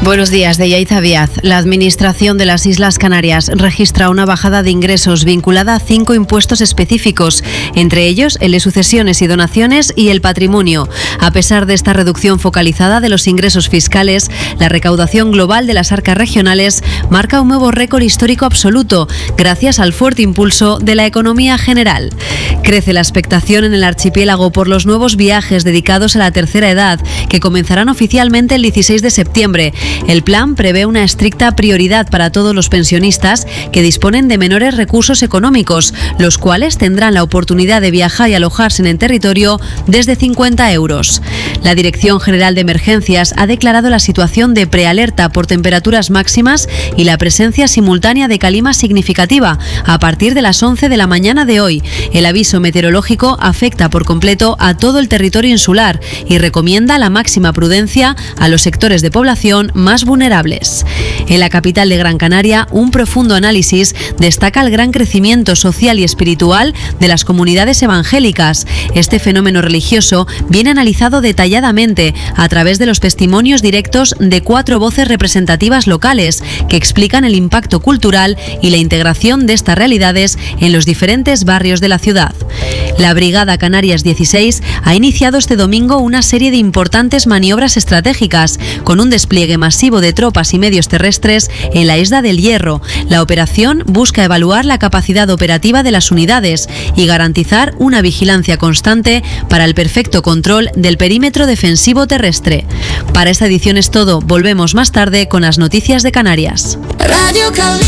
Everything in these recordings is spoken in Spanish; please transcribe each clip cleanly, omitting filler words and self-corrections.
Buenos días, de Yaiza Díaz. La Administración de las Islas Canarias registra una bajada de ingresos vinculada a 5 impuestos específicos, entre ellos el de sucesiones y donaciones y el patrimonio. A pesar de esta reducción focalizada de los ingresos fiscales, la recaudación global de las arcas regionales marca un nuevo récord histórico absoluto, gracias al fuerte impulso de la economía general. Crece la expectación en el archipiélago por los nuevos viajes dedicados a la tercera edad, que comenzarán oficialmente el 16 de septiembre. El plan prevé una estricta prioridad para todos los pensionistas que disponen de menores recursos económicos, los cuales tendrán la oportunidad de viajar y alojarse en el territorio desde 50 euros. La Dirección General de Emergencias ha declarado la situación de prealerta por temperaturas máximas y la presencia simultánea de calima significativa a partir de las 11 de la mañana de hoy. El aviso meteorológico afecta por completo a todo el territorio insular y recomienda la máxima prudencia a los sectores de población más vulnerables. En la capital de Gran Canaria, un profundo análisis destaca el gran crecimiento social y espiritual de las comunidades evangélicas. Este fenómeno religioso viene analizado detalladamente a través de los testimonios directos de 4 voces representativas locales que explican el impacto cultural y la integración de estas realidades en los diferentes barrios de la ciudad. La Brigada Canarias 16 ha iniciado este domingo una serie de importantes maniobras estratégicas con un despliegue masivo de tropas y medios terrestres en la Isla del Hierro. La operación busca evaluar la capacidad operativa de las unidades y garantizar una vigilancia constante para el perfecto control del perímetro defensivo terrestre. Para esta edición es todo. Volvemos más tarde con las noticias de Canarias. Radio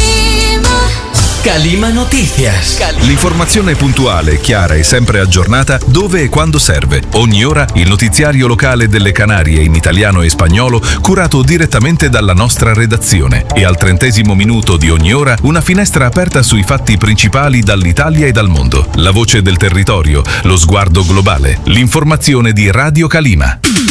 Calima Noticias. L'informazione puntuale, chiara e sempre aggiornata dove e quando serve. Ogni ora il notiziario locale delle Canarie in italiano e spagnolo curato direttamente dalla nostra redazione. E al 30° minuto di ogni ora una finestra aperta sui fatti principali dall'Italia e dal mondo. La voce del territorio, lo sguardo globale, l'informazione di Radio Calima.